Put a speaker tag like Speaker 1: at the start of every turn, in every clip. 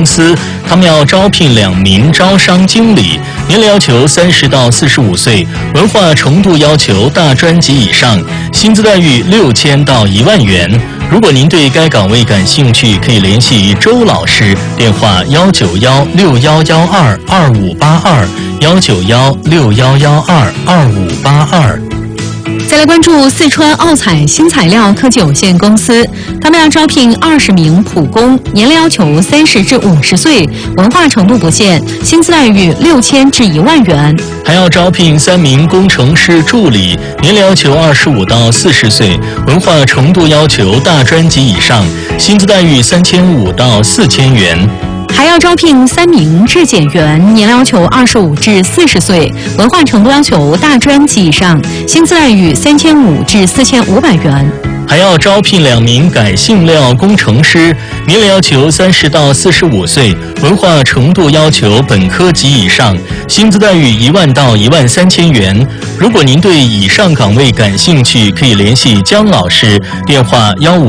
Speaker 1: 公司，他们要招聘2名招商经理，年龄要求30到45岁，文化程度要求大专及以上，薪资待遇6000到1万元。如果您对该岗位感兴趣，可以联系周老师，电话19161122582，19161122582。
Speaker 2: 再来关注四川奥彩新材料科技有限公司，他们要招聘20名普工，年龄要求30至50岁，文化程度不限，薪资待遇6000至1万元。
Speaker 1: 还要招聘3名工程师助理，年龄要求25到40岁，文化程度要求大专及以上，薪资待遇3500到4000元。
Speaker 2: 还要招聘3名质检员，年龄要求25至40岁，文化程度要求大专及以上，薪资待遇3500至4500元。
Speaker 1: 还要招聘2名改性料工程师，年龄要求30到45岁，文化程度要求本科及以上，薪资待遇1万到13000元。如果您对以上岗位感兴趣，可以联系姜老师，电话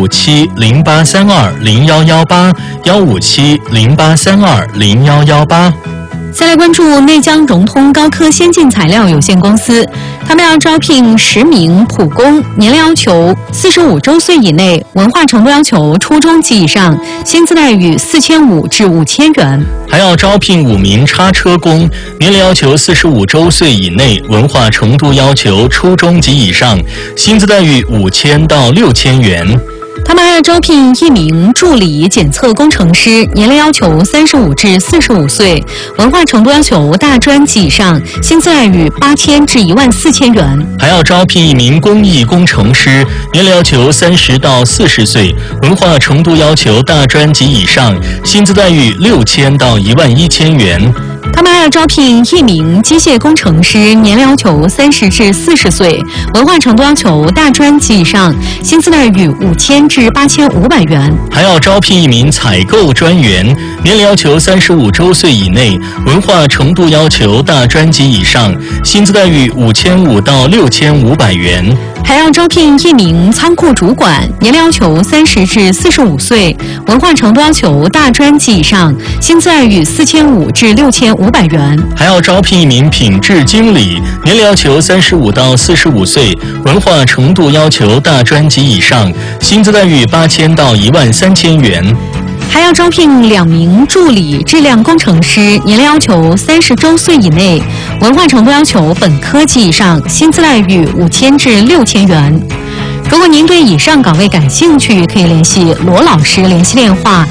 Speaker 1: 15708320118，15708320118。
Speaker 2: 再来关注内江融通高科先进材料有限公司，他们要招聘10名普工，年龄要求45周岁以内，文化程度要求初中及以上，薪资待遇4500至5000元。
Speaker 1: 还要招聘5名叉车工，年龄要求45周岁以内，文化程度要求初中及以上，薪资待遇5000到6000元。
Speaker 2: 他们还要招聘1名助理检测工程师，年龄要求35至45岁，文化程度要求大专及以上，薪资待遇8000至14000元。
Speaker 1: 还要招聘1名工艺工程师，年龄要求30到40岁，文化程度要求大专及以上，薪资待遇6000到11000元。
Speaker 2: 他们还要招聘1名机械工程师，年龄要求30至40岁，文化程度要求大专及以上，薪资待遇5000至8500元。
Speaker 1: 还要招聘1名采购专员，年龄要求35周岁以内，文化程度要求大专及以上，薪资待遇5500到6500元。
Speaker 2: 还要招聘1名仓库主管，年龄要求30至45岁，文化程度要求大专及以上，薪资待遇4500至6500元。
Speaker 1: 还要招聘1名品质经理，年龄要求35到45岁，文化程度要求大专及以上，薪资待遇8000到13000元。
Speaker 2: 还要招聘2名助理质量工程师，年龄要求30周岁以内，文化程度要求本科及以上，薪资待遇5000至6000元。如果您对以上岗位感兴趣，可以联系罗老师，联系电话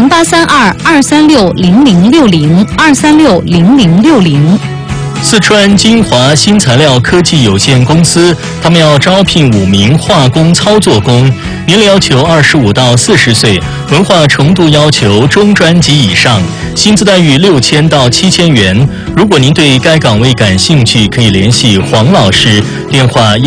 Speaker 2: 0832-236-0060，236-0060。
Speaker 1: 四川金华新材料科技有限公司，他们要招聘5名化工操作工，年龄要求25到40岁，文化程度要求中专及以上，薪资待遇6000到7000元。如果您对该岗位感兴趣，可以联系黄老师，电话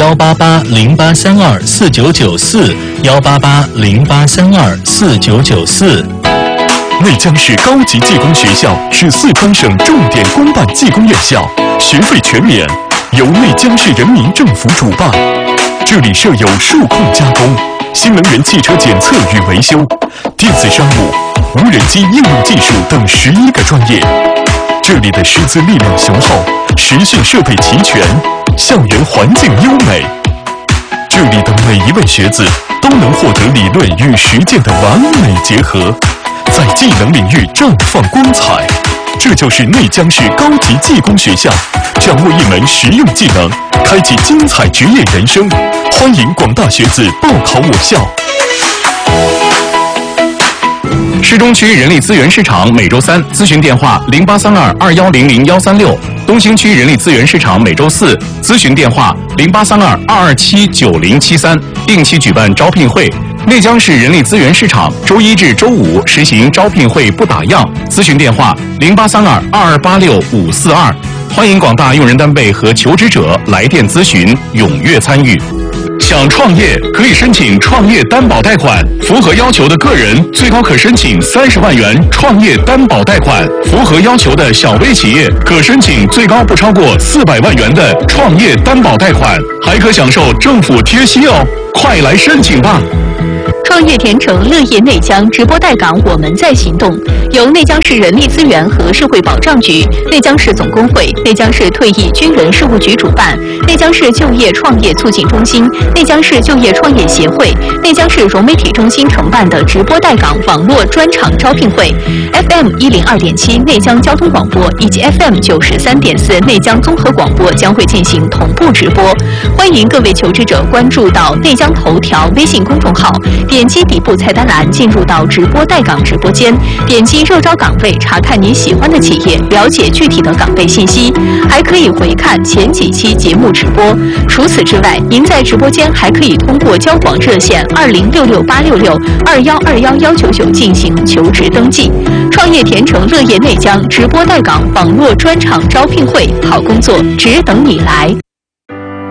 Speaker 1: 18808324994，18808324994。
Speaker 3: 内江市高级技工学校是四川省重点公办技工院校，学费全免，由内江市人民政府主办。这里设有数控加工、新能源汽车检测与维修、电子商务、无人机应用技术等11个专业。这里的师资力量雄厚，实训设备齐全，校园环境优美。这里的每一位学子都能获得理论与实践的完美结合，在技能领域绽放光彩。这就是内江市高级技工学校，掌握一门实用技能，开启精彩职业人生。欢迎广大学子报考我校。
Speaker 4: 市中区人力资源市场每周3咨询电话0832210136，东兴区人力资源市场每周4咨询电话083222797073，定期举办招聘会。内江市人力资源市场周1至周5实行招聘会不打烊，咨询电话0832228542。欢迎广大用人单位和求职者来电咨询，踊跃参与。想创业可以申请创业担保贷款，符合要求的个人最高可申请30万元创业担保贷款，符合要求的小微企业可申请最高不超过400万元的创业担保贷款，还可享受政府贴息哦！快来申请吧！
Speaker 2: 创
Speaker 5: 创业甜城乐业内江直播带岗，我们在行动，由内江市人力资源和社会保障局、内江市总工会、内江市退役军人事务局主办，内江市就业创业促进中心、内江市就业创业协会、内江市融媒体中心承办的直播带岗网络专场招聘会 ，FM 102.7内江交通广播以及 FM 93.4内江综合广播将会进行同步直播，欢迎各位求职者关注到内江头条微信公众号，点击底部菜单栏进入到直播带岗直播间，点击热招岗位，查看你喜欢的企业，了解具体的岗位信息，还可以回看前几期节目直播。除此之外，您在直播间还可以通过交广热线206686612199进行求职登记。创业甜城乐业内江直播带岗网络专场招聘会，好工作只等你来。